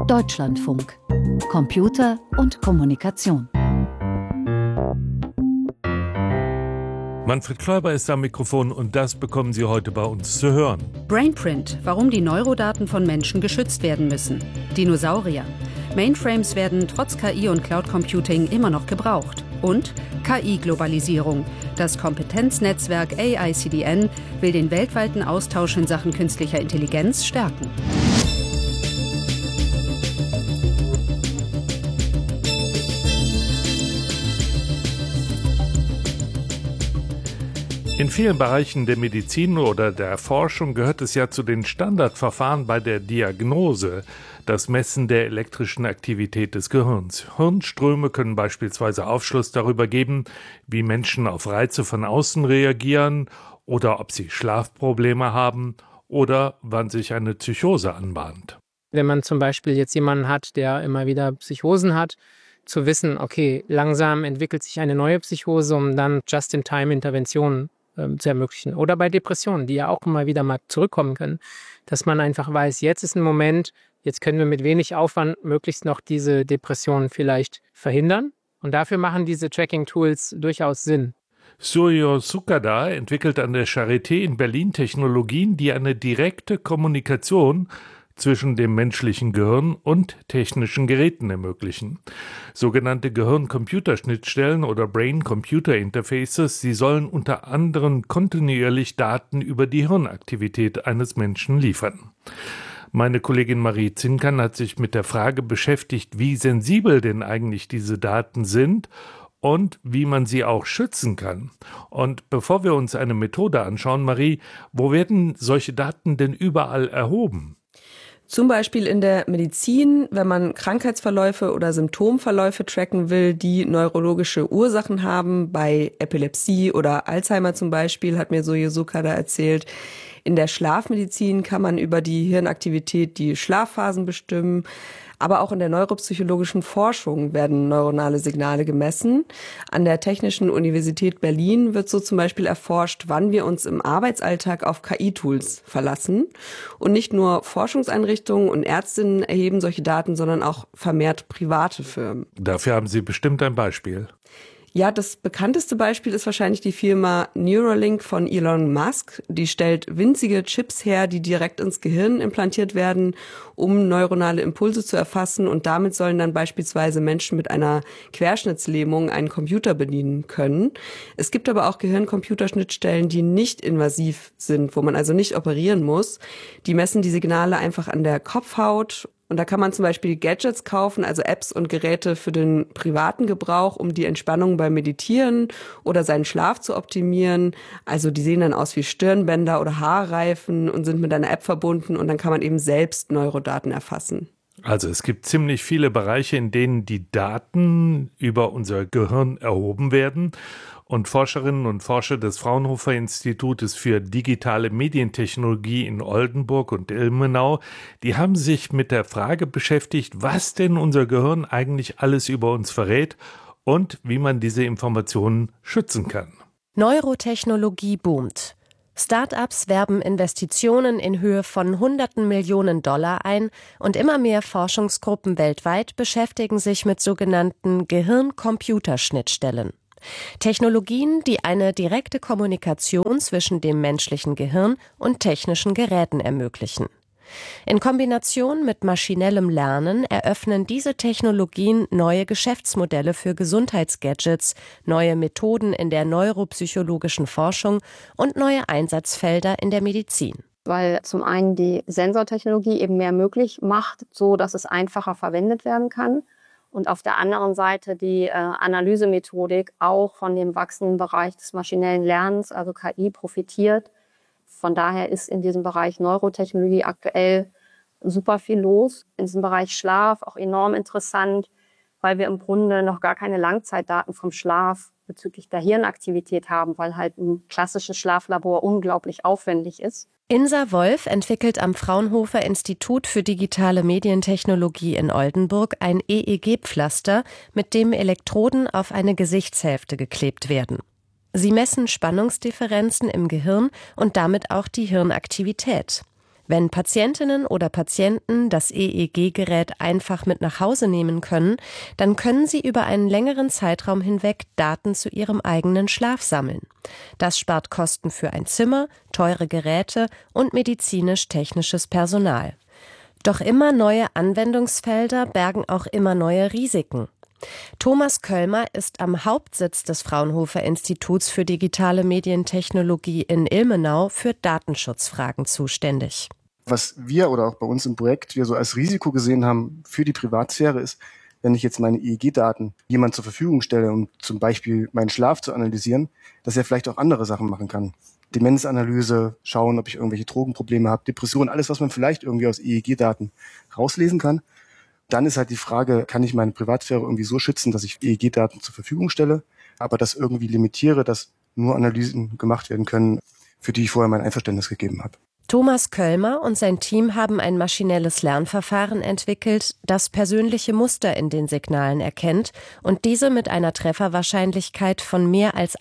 Deutschlandfunk. Computer und Kommunikation. Manfred Kläuber ist am Mikrofon und das bekommen Sie heute bei uns zu hören. Brainprint, warum die Neurodaten von Menschen geschützt werden müssen. Dinosaurier. Mainframes werden trotz KI und Cloud Computing immer noch gebraucht. Und KI-Globalisierung. Das Kompetenznetzwerk AICDN will den weltweiten Austausch in Sachen künstlicher Intelligenz stärken. In vielen Bereichen der Medizin oder der Forschung gehört es ja zu den Standardverfahren bei der Diagnose, das Messen der elektrischen Aktivität des Gehirns. Hirnströme können beispielsweise Aufschluss darüber geben, wie Menschen auf Reize von außen reagieren oder ob sie Schlafprobleme haben oder wann sich eine Psychose anbahnt. Wenn man zum Beispiel jetzt jemanden hat, der immer wieder Psychosen hat, zu wissen, okay, langsam entwickelt sich eine neue Psychose, um dann Just-in-Time-Interventionen zu ermöglichen. Oder bei Depressionen, die ja auch immer wieder mal zurückkommen können, dass man einfach weiß, jetzt ist ein Moment, jetzt können wir mit wenig Aufwand möglichst noch diese Depressionen vielleicht verhindern. Und dafür machen diese Tracking-Tools durchaus Sinn. Suryo Sukada entwickelt an der Charité in Berlin Technologien, die eine direkte Kommunikation zwischen dem menschlichen Gehirn und technischen Geräten ermöglichen. Sogenannte Gehirn-Computer-Schnittstellen oder Brain-Computer-Interfaces, sie sollen unter anderem kontinuierlich Daten über die Hirnaktivität eines Menschen liefern. Meine Kollegin Marie Zinkern hat sich mit der Frage beschäftigt, wie sensibel denn eigentlich diese Daten sind und wie man sie auch schützen kann. Und bevor wir uns eine Methode anschauen, Marie, wo werden solche Daten denn überall erhoben? Zum Beispiel in der Medizin, wenn man Krankheitsverläufe oder Symptomverläufe tracken will, die neurologische Ursachen haben, bei Epilepsie oder Alzheimer zum Beispiel, hat mir Suryo Sukada erzählt. In der Schlafmedizin kann man über die Hirnaktivität die Schlafphasen bestimmen. Aber auch in der neuropsychologischen Forschung werden neuronale Signale gemessen. An der Technischen Universität Berlin wird so zum Beispiel erforscht, wann wir uns im Arbeitsalltag auf KI-Tools verlassen. Und nicht nur Forschungseinrichtungen und Ärztinnen erheben solche Daten, sondern auch vermehrt private Firmen. Dafür haben Sie bestimmt ein Beispiel. Ja, das bekannteste Beispiel ist wahrscheinlich die Firma Neuralink von Elon Musk. Die stellt winzige Chips her, die direkt ins Gehirn implantiert werden, um neuronale Impulse zu erfassen. Und damit sollen dann beispielsweise Menschen mit einer Querschnittslähmung einen Computer bedienen können. Es gibt aber auch Gehirn-Computerschnittstellen, die nicht invasiv sind, wo man also nicht operieren muss. Die messen die Signale einfach an der Kopfhaut. Und da kann man zum Beispiel Gadgets kaufen, also Apps und Geräte für den privaten Gebrauch, um die Entspannung beim Meditieren oder seinen Schlaf zu optimieren. Also die sehen dann aus wie Stirnbänder oder Haarreifen und sind mit einer App verbunden und dann kann man eben selbst Neurodaten erfassen. Also es gibt ziemlich viele Bereiche, in denen die Daten über unser Gehirn erhoben werden. Und Forscherinnen und Forscher des Fraunhofer Institutes für digitale Medientechnologie in Oldenburg und Ilmenau, die haben sich mit der Frage beschäftigt, was denn unser Gehirn eigentlich alles über uns verrät und wie man diese Informationen schützen kann. Neurotechnologie boomt. Start-ups werben Investitionen in Höhe von Hunderten Millionen Dollar ein und immer mehr Forschungsgruppen weltweit beschäftigen sich mit sogenannten Gehirn-Computer-Schnittstellen. Technologien, die eine direkte Kommunikation zwischen dem menschlichen Gehirn und technischen Geräten ermöglichen. In Kombination mit maschinellem Lernen eröffnen diese Technologien neue Geschäftsmodelle für Gesundheitsgadgets, neue Methoden in der neuropsychologischen Forschung und neue Einsatzfelder in der Medizin. Weil zum einen die Sensortechnologie eben mehr möglich macht, so dass es einfacher verwendet werden kann. Und auf der anderen Seite die Analysemethodik auch von dem wachsenden Bereich des maschinellen Lernens, also KI, profitiert. Von daher ist in diesem Bereich Neurotechnologie aktuell super viel los. In diesem Bereich Schlaf auch enorm interessant, weil wir im Grunde noch gar keine Langzeitdaten vom Schlaf bezüglich der Hirnaktivität haben, weil halt ein klassisches Schlaflabor unglaublich aufwendig ist. Insa Wolf entwickelt am Fraunhofer Institut für digitale Medientechnologie in Oldenburg ein EEG-Pflaster, mit dem Elektroden auf eine Gesichtshälfte geklebt werden. Sie messen Spannungsdifferenzen im Gehirn und damit auch die Hirnaktivität. Wenn Patientinnen oder Patienten das EEG-Gerät einfach mit nach Hause nehmen können, dann können sie über einen längeren Zeitraum hinweg Daten zu ihrem eigenen Schlaf sammeln. Das spart Kosten für ein Zimmer, teure Geräte und medizinisch-technisches Personal. Doch immer neue Anwendungsfelder bergen auch immer neue Risiken. Thomas Köllmer ist am Hauptsitz des Fraunhofer Instituts für digitale Medientechnologie in Ilmenau für Datenschutzfragen zuständig. Was wir oder auch bei uns im Projekt wir so als Risiko gesehen haben für die Privatsphäre ist, wenn ich jetzt meine EEG-Daten jemand zur Verfügung stelle, um zum Beispiel meinen Schlaf zu analysieren, dass er vielleicht auch andere Sachen machen kann. Demenzanalyse, schauen, ob ich irgendwelche Drogenprobleme habe, Depressionen, alles, was man vielleicht irgendwie aus EEG-Daten rauslesen kann. Dann ist halt die Frage, kann ich meine Privatsphäre irgendwie so schützen, dass ich EEG-Daten zur Verfügung stelle, aber das irgendwie limitiere, dass nur Analysen gemacht werden können, für die ich vorher mein Einverständnis gegeben habe. Thomas Köllmer und sein Team haben ein maschinelles Lernverfahren entwickelt, das persönliche Muster in den Signalen erkennt und diese mit einer Trefferwahrscheinlichkeit von mehr als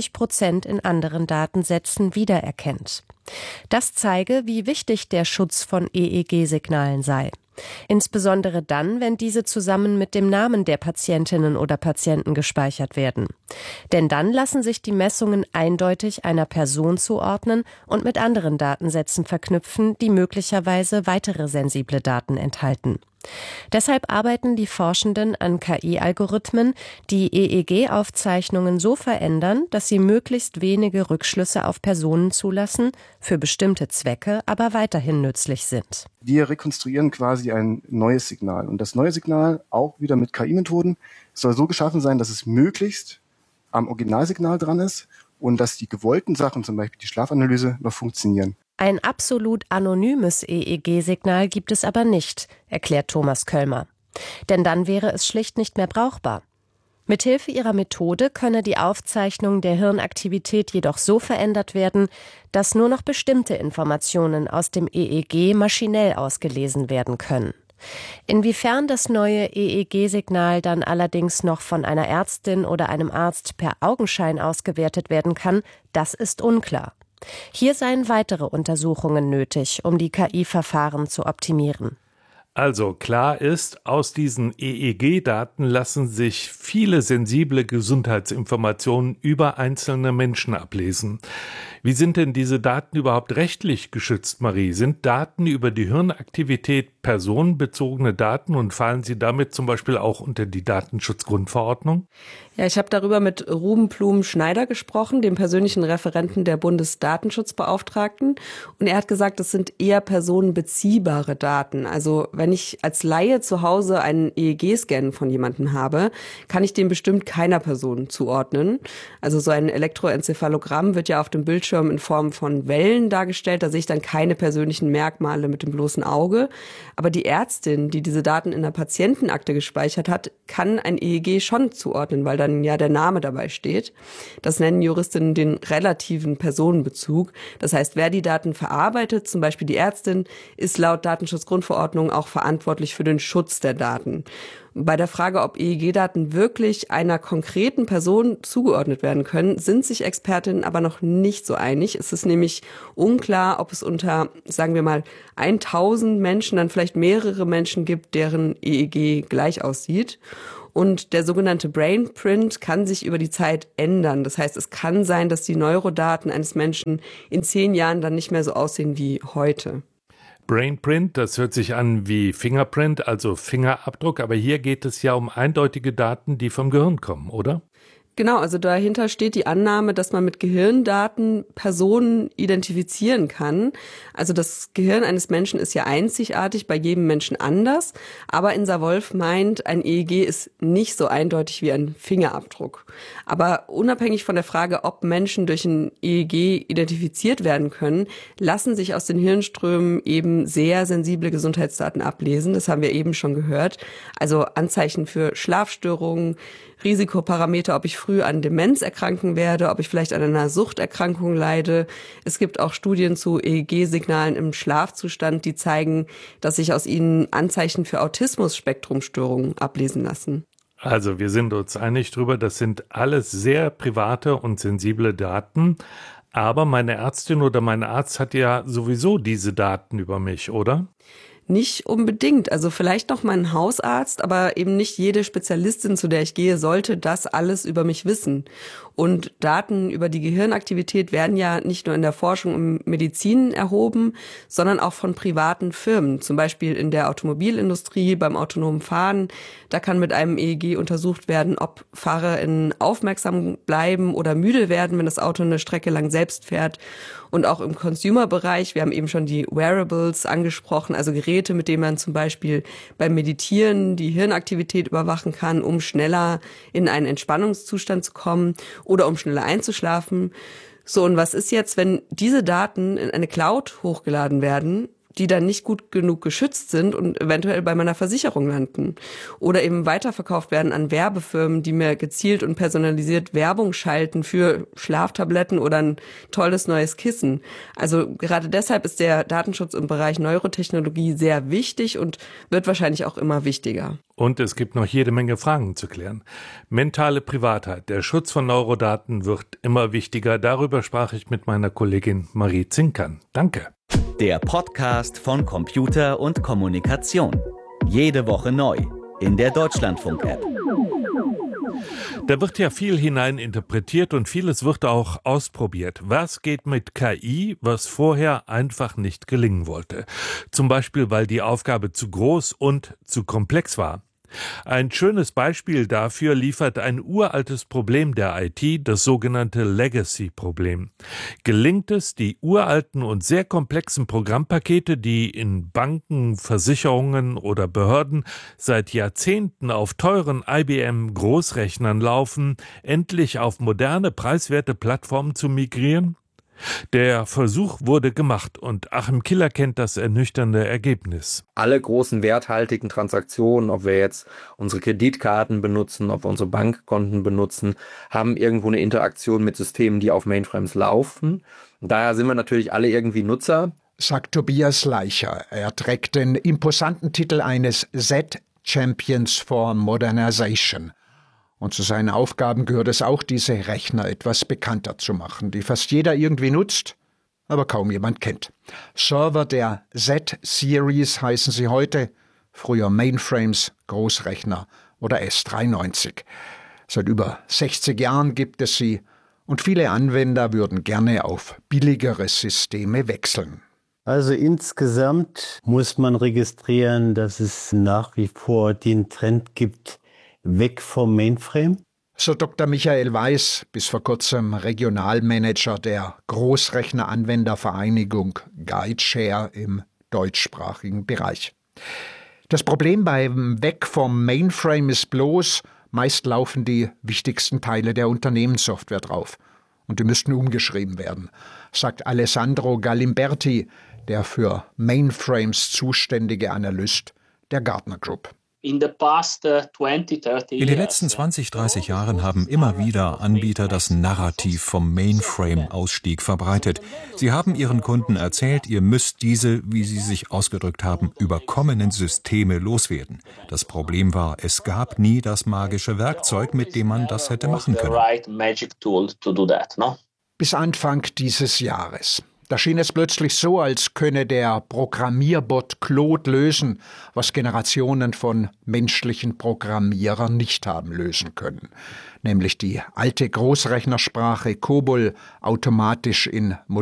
80% in anderen Datensätzen wiedererkennt. Das zeige, wie wichtig der Schutz von EEG-Signalen sei. Insbesondere dann, wenn diese zusammen mit dem Namen der Patientinnen oder Patienten gespeichert werden. Denn dann lassen sich die Messungen eindeutig einer Person zuordnen und mit anderen Datensätzen verknüpfen, die möglicherweise weitere sensible Daten enthalten. Deshalb arbeiten die Forschenden an KI-Algorithmen, die EEG-Aufzeichnungen so verändern, dass sie möglichst wenige Rückschlüsse auf Personen zulassen, für bestimmte Zwecke aber weiterhin nützlich sind. Wir rekonstruieren quasi ein neues Signal. Und das neue Signal, auch wieder mit KI-Methoden, soll so geschaffen sein, dass es möglichst am Originalsignal dran ist und dass die gewollten Sachen, zum Beispiel die Schlafanalyse, noch funktionieren. Ein absolut anonymes EEG-Signal gibt es aber nicht, erklärt Thomas Köllmer. Denn dann wäre es schlicht nicht mehr brauchbar. Mithilfe ihrer Methode könne die Aufzeichnung der Hirnaktivität jedoch so verändert werden, dass nur noch bestimmte Informationen aus dem EEG maschinell ausgelesen werden können. Inwiefern das neue EEG-Signal dann allerdings noch von einer Ärztin oder einem Arzt per Augenschein ausgewertet werden kann, das ist unklar. Hier seien weitere Untersuchungen nötig, um die KI-Verfahren zu optimieren. Also klar ist, aus diesen EEG-Daten lassen sich viele sensible Gesundheitsinformationen über einzelne Menschen ablesen. Wie sind denn diese Daten überhaupt rechtlich geschützt, Marie? Sind Daten über die Hirnaktivität personenbezogene Daten und fallen sie damit zum Beispiel auch unter die Datenschutzgrundverordnung? Ja, ich habe darüber mit Ruben Blum-Schneider gesprochen, dem persönlichen Referenten der Bundesdatenschutzbeauftragten. Und er hat gesagt, das sind eher personenbeziehbare Daten. Also wenn ich als Laie zu Hause einen EEG-Scan von jemandem habe, kann ich den bestimmt keiner Person zuordnen. Also so ein Elektroenzephalogramm wird ja auf dem Bildschirm in Form von Wellen dargestellt. Da sehe ich dann keine persönlichen Merkmale mit dem bloßen Auge. Aber die Ärztin, die diese Daten in der Patientenakte gespeichert hat, kann ein EEG schon zuordnen, weil dann ja der Name dabei steht. Das nennen Juristinnen den relativen Personenbezug. Das heißt, wer die Daten verarbeitet, zum Beispiel die Ärztin, ist laut Datenschutzgrundverordnung auch verantwortlich für den Schutz der Daten. Bei der Frage, ob EEG-Daten wirklich einer konkreten Person zugeordnet werden können, sind sich Expertinnen aber noch nicht so einig. Es ist nämlich unklar, ob es unter, sagen wir mal, 1000 Menschen dann vielleicht mehrere Menschen gibt, deren EEG gleich aussieht. Und der sogenannte Brainprint kann sich über die Zeit ändern. Das heißt, es kann sein, dass die Neurodaten eines Menschen in 10 Jahren dann nicht mehr so aussehen wie heute. Brainprint, das hört sich an wie Fingerprint, also Fingerabdruck, aber hier geht es ja um eindeutige Daten, die vom Gehirn kommen, oder? Genau, also dahinter steht die Annahme, dass man mit Gehirndaten Personen identifizieren kann. Also das Gehirn eines Menschen ist ja einzigartig, bei jedem Menschen anders. Aber Insa Wolf meint, ein EEG ist nicht so eindeutig wie ein Fingerabdruck. Aber unabhängig von der Frage, ob Menschen durch ein EEG identifiziert werden können, lassen sich aus den Hirnströmen eben sehr sensible Gesundheitsdaten ablesen. Das haben wir eben schon gehört. Also Anzeichen für Schlafstörungen, Risikoparameter, ob ich früh an Demenz erkranken werde, ob ich vielleicht an einer Suchterkrankung leide. Es gibt auch Studien zu EEG-Signalen im Schlafzustand, die zeigen, dass sich aus ihnen Anzeichen für Autismus-Spektrumstörungen ablesen lassen. Also wir sind uns einig drüber, das sind alles sehr private und sensible Daten. Aber meine Ärztin oder mein Arzt hat ja sowieso diese Daten über mich, oder? Nicht unbedingt. Also vielleicht noch mein Hausarzt, aber eben nicht jede Spezialistin, zu der ich gehe, sollte das alles über mich wissen. Und Daten über die Gehirnaktivität werden ja nicht nur in der Forschung und Medizin erhoben, sondern auch von privaten Firmen. Zum Beispiel in der Automobilindustrie, beim autonomen Fahren. Da kann mit einem EEG untersucht werden, ob FahrerInnen aufmerksam bleiben oder müde werden, wenn das Auto eine Strecke lang selbst fährt. Und auch im Consumer-Bereich, wir haben eben schon die Wearables angesprochen, also Geräte, mit denen man zum Beispiel beim Meditieren die Hirnaktivität überwachen kann, um schneller in einen Entspannungszustand zu kommen oder um schneller einzuschlafen. So, und was ist jetzt, wenn diese Daten in eine Cloud hochgeladen werden, die dann nicht gut genug geschützt sind und eventuell bei meiner Versicherung landen oder eben weiterverkauft werden an Werbefirmen, die mir gezielt und personalisiert Werbung schalten für Schlaftabletten oder ein tolles neues Kissen. Also gerade deshalb ist der Datenschutz im Bereich Neurotechnologie sehr wichtig und wird wahrscheinlich auch immer wichtiger. Und es gibt noch jede Menge Fragen zu klären. Mentale Privatheit, der Schutz von Neurodaten wird immer wichtiger. Darüber sprach ich mit meiner Kollegin Marie Zinkern. Danke. Der Podcast von Computer und Kommunikation. Jede Woche neu in der Deutschlandfunk-App. Da wird ja viel hineininterpretiert und vieles wird auch ausprobiert. Was geht mit KI, was vorher einfach nicht gelingen wollte? Zum Beispiel, weil die Aufgabe zu groß und zu komplex war. Ein schönes Beispiel dafür liefert ein uraltes Problem der IT, das sogenannte Legacy-Problem. Gelingt es, die uralten und sehr komplexen Programmpakete, die in Banken, Versicherungen oder Behörden seit Jahrzehnten auf teuren IBM-Großrechnern laufen, endlich auf moderne, preiswerte Plattformen zu migrieren? Der Versuch wurde gemacht und Achim Killer kennt das ernüchternde Ergebnis. Alle großen werthaltigen Transaktionen, ob wir jetzt unsere Kreditkarten benutzen, ob wir unsere Bankkonten benutzen, haben irgendwo eine Interaktion mit Systemen, die auf Mainframes laufen. Und daher sind wir natürlich alle irgendwie Nutzer. Sagt Tobias Leicher. Er trägt den imposanten Titel eines Z-Champions for Modernization. Und zu seinen Aufgaben gehört es auch, diese Rechner etwas bekannter zu machen, die fast jeder irgendwie nutzt, aber kaum jemand kennt. Server der Z-Series heißen sie heute, früher Mainframes, Großrechner oder S93. Seit über 60 Jahren gibt es sie und viele Anwender würden gerne auf billigere Systeme wechseln. Also insgesamt muss man registrieren, dass es nach wie vor den Trend gibt, weg vom Mainframe? So Dr. Michael Weiß, bis vor kurzem Regionalmanager der Großrechneranwendervereinigung GuideShare im deutschsprachigen Bereich. Das Problem beim Weg vom Mainframe ist bloß, meist laufen die wichtigsten Teile der Unternehmenssoftware drauf. Und die müssten umgeschrieben werden, sagt Alessandro Galimberti, der für Mainframes zuständige Analyst der Gartner Group. In den letzten 20, 30 Jahren haben immer wieder Anbieter das Narrativ vom Mainframe-Ausstieg verbreitet. Sie haben ihren Kunden erzählt, ihr müsst diese, wie sie sich ausgedrückt haben, überkommenen Systeme loswerden. Das Problem war, es gab nie das magische Werkzeug, mit dem man das hätte machen können. Bis Anfang dieses Jahres. Da schien es plötzlich so, als könne der Programmierbot Claude lösen, was Generationen von menschlichen Programmierern nicht haben lösen können. Nämlich die alte Großrechnersprache COBOL automatisch in